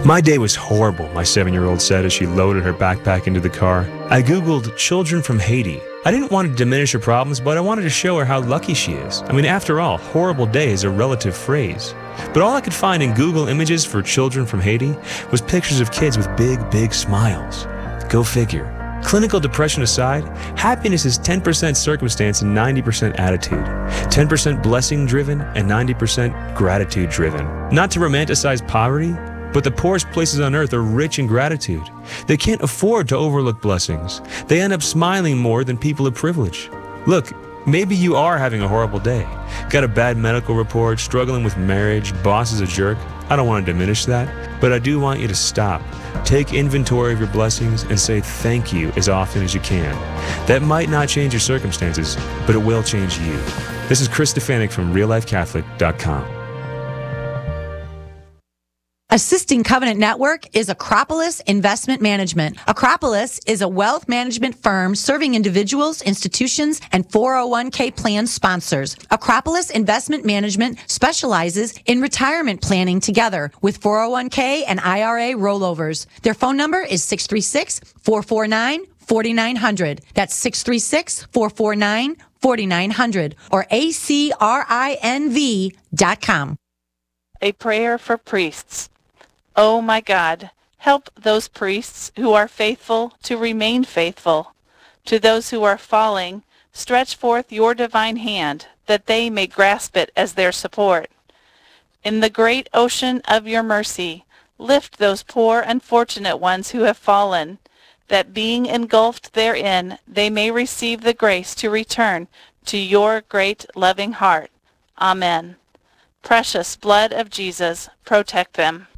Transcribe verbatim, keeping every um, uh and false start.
My day was horrible, my seven-year-old said as she loaded her backpack into the car. I Googled children from Haiti. I didn't want to diminish her problems, but I wanted to show her how lucky she is. I mean, after all, horrible day is a relative phrase. But all I could find in Google images for children from Haiti was pictures of kids with big, big smiles. Go figure. Clinical depression aside, happiness is ten percent circumstance and ninety percent attitude. ten percent blessing-driven and ninety percent gratitude-driven. Not to romanticize poverty, but the poorest places on earth are rich in gratitude. They can't afford to overlook blessings. They end up smiling more than people of privilege. Look, maybe you are having a horrible day. Got a bad medical report, struggling with marriage, boss is a jerk. I don't want to diminish that, but I do want you to stop. Take inventory of your blessings and say thank you as often as you can. That might not change your circumstances, but it will change you. This is Chris Stefanik from real life catholic dot com. Assisting Covenant Network is Acropolis Investment Management. Acropolis is a wealth management firm serving individuals, institutions, and four oh one k plan sponsors. Acropolis Investment Management specializes in retirement planning together with four oh one k and I R A rollovers. Their phone number is six three six, four four nine, four nine zero zero. That's six three six, four four nine, four nine zero zero or A C R I N V dot com. A prayer for priests. Oh my God, help those priests who are faithful to remain faithful. To those who are falling, stretch forth your divine hand, that they may grasp it as their support. In the great ocean of your mercy, lift those poor unfortunate ones who have fallen, that being engulfed therein, they may receive the grace to return to your great loving heart. Amen. Precious blood of Jesus, protect them.